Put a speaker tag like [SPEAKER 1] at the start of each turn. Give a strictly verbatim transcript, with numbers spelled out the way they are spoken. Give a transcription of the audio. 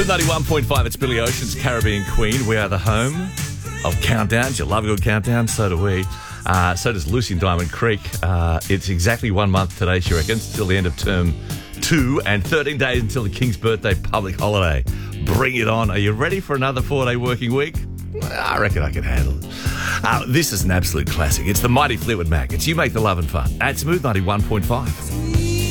[SPEAKER 1] Smooth ninety-one point five, it's Billy Ocean's Caribbean Queen. We are the home of countdowns. You love a good countdown, so do we. Uh, so does Lucy in Diamond Creek. Uh, it's exactly one month today, she reckons, till the end of term two and thirteen days until the King's birthday public holiday. Bring it on. Are you ready for another four-day working week? I reckon I can handle it. Uh, this is an absolute classic. It's the mighty Fleetwood Mac. It's You Make the Love and Fun at Smooth ninety-one point five.